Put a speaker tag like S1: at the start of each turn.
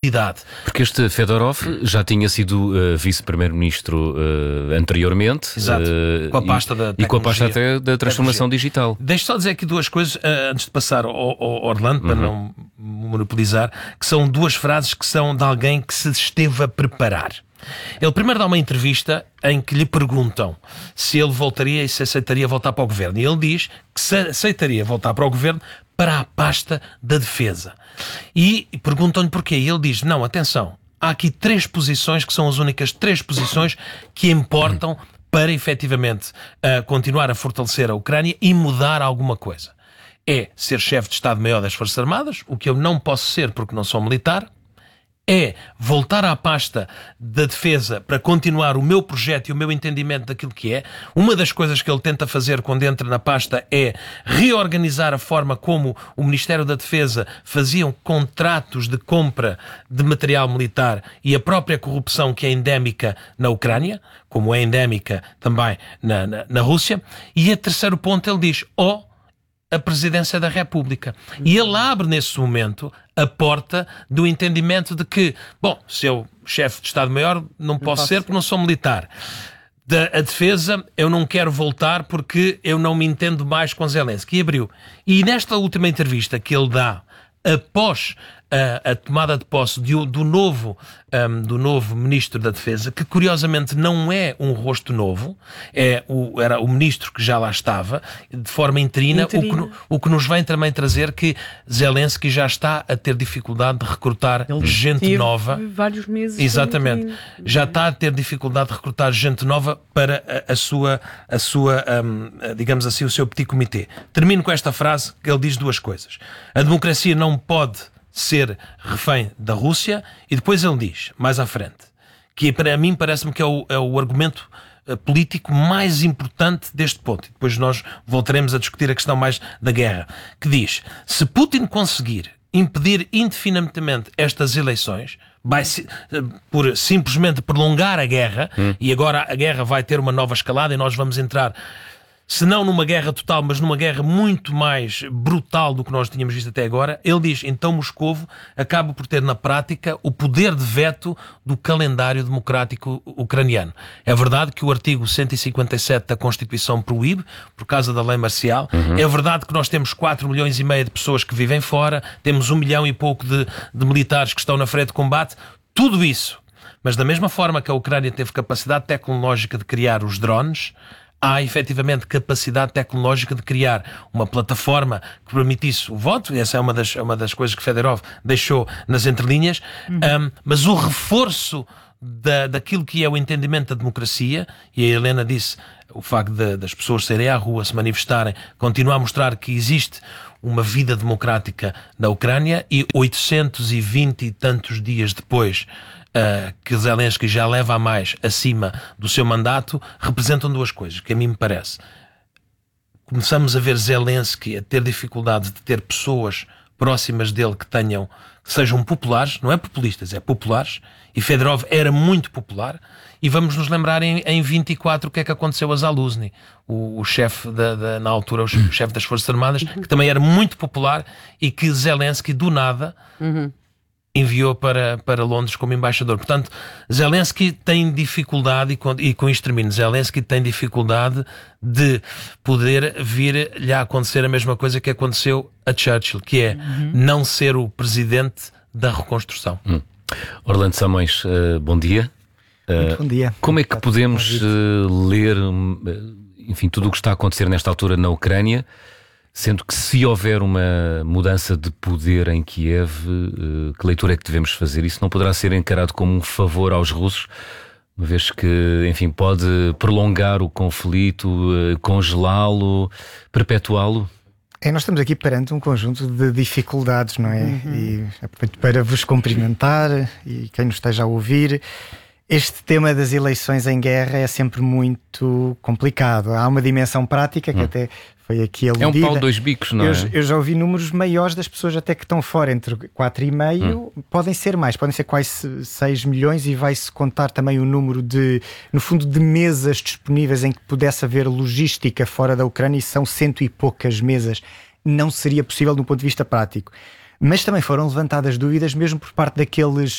S1: velocidade.
S2: Porque este Fedorov já tinha sido vice-primeiro-ministro anteriormente.
S1: Exato. Com a pasta da tecnologia.
S2: E com a pasta até da transformação digital.
S1: Deixa só dizer aqui duas coisas antes de passar ao Orlando, para não monopolizar, que são duas frases que são de alguém que se esteve a preparar. Ele primeiro dá uma entrevista em que lhe perguntam se ele voltaria e se aceitaria voltar para o governo. E ele diz que se aceitaria voltar para o governo para a pasta da defesa. E perguntam-lhe porquê. E ele diz, não, atenção, há aqui 3 posições que são as únicas 3 posições que importam para efetivamente continuar a fortalecer a Ucrânia e mudar alguma coisa. É ser chefe de Estado-Maior das Forças Armadas, o que eu não posso ser porque não sou militar. É voltar à pasta da defesa para continuar o meu projeto e o meu entendimento daquilo que é. Uma das coisas que ele tenta fazer quando entra na pasta é reorganizar a forma como o Ministério da Defesa faziam contratos de compra de material militar e a própria corrupção que é endémica na Ucrânia, como é endémica também na Rússia. E a terceiro ponto ele diz, a Presidência da República. E ele abre nesse momento a porta do entendimento de que, bom, se eu chefe de Estado-Maior não posso ser porque não sou militar. A defesa eu não quero voltar porque eu não me entendo mais com Zelensky. E abriu. E nesta última entrevista que ele dá após a tomada de posse do novo Ministro da Defesa, que curiosamente não é um rosto novo, era o Ministro que já lá estava, de forma interina. O que nos vem também trazer que Zelensky já está a ter dificuldade de recrutar gente nova.
S3: Vários meses.
S1: Exatamente. Já está a ter dificuldade de recrutar gente nova para a sua digamos assim, o seu petit comité. Termino com esta frase que ele diz 2 coisas. A democracia não pode ser refém da Rússia, e depois ele diz, mais à frente, que para mim parece-me que é o argumento político mais importante deste ponto, e depois nós voltaremos a discutir a questão mais da guerra, que diz, se Putin conseguir impedir indefinidamente estas eleições, por simplesmente prolongar a guerra, e agora a guerra vai ter uma nova escalada e nós vamos entrar, se não numa guerra total, mas numa guerra muito mais brutal do que nós tínhamos visto até agora, ele diz, então Moscovo acaba por ter na prática o poder de veto do calendário democrático ucraniano. É verdade que o artigo 157 da Constituição proíbe, por causa da lei marcial. É verdade que nós temos 4,5 milhões de pessoas que vivem fora, temos 1 milhão e pouco de militares que estão na frente de combate. Tudo isso. Mas da mesma forma que a Ucrânia teve capacidade tecnológica de criar os drones, há efetivamente capacidade tecnológica de criar uma plataforma que permitisse o voto. Essa é uma das coisas que Fedorov deixou nas entrelinhas. Mas o reforço daquilo que é o entendimento da democracia, e a Helena disse, o facto das pessoas saírem à rua, se manifestarem, continua a mostrar que existe uma vida democrática na Ucrânia, e 820 e tantos dias depois que Zelensky já leva a mais acima do seu mandato, representam 2 coisas, que a mim me parece. Começamos a ver Zelensky a ter dificuldade de ter pessoas próximas dele que sejam populares, não é populistas, é populares, e Fedorov era muito popular, e vamos nos lembrar em 24 o que é que aconteceu a Zaluzny, o chefe na altura, o chefe das Forças Armadas, que também era muito popular, e que Zelensky do nada enviou para Londres como embaixador. Portanto, Zelensky tem dificuldade, e com isto termino, Zelensky tem dificuldade de poder vir-lhe a acontecer a mesma coisa que aconteceu a Churchill, que é não ser o presidente da reconstrução.
S2: Orlando Simões, bom dia.
S4: Bom dia.
S2: Como é que podemos ler, enfim, tudo o que está a acontecer nesta altura na Ucrânia, sendo que se houver uma mudança de poder em Kiev, que leitura é que devemos fazer? Isso não poderá ser encarado como um favor aos russos, uma vez que, enfim, pode prolongar o conflito, congelá-lo, perpetuá-lo?
S4: Nós estamos aqui perante um conjunto de dificuldades, não é? E para vos cumprimentar e quem nos esteja a ouvir, este tema das eleições em guerra é sempre muito complicado. Há uma dimensão prática que até foi aqui aludida.
S2: É um pau de 2 bicos, não é?
S4: Eu já ouvi números maiores das pessoas até que estão fora, entre 4,5, podem ser mais, podem ser quase 6 milhões, e vai-se contar também o número no fundo, de mesas disponíveis em que pudesse haver logística fora da Ucrânia, e são 100 e poucas mesas. Não seria possível do ponto de vista prático. Mas também foram levantadas dúvidas, mesmo por parte daqueles